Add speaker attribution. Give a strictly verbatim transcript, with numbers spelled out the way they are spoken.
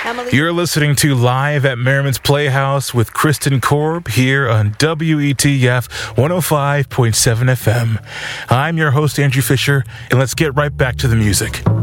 Speaker 1: Emily.
Speaker 2: You're listening to Live at Merriman's Playhouse with Kristen Korb here on W E T F one oh five point seven F M. I'm your host, Andrew Fisher, and let's get right back to the music.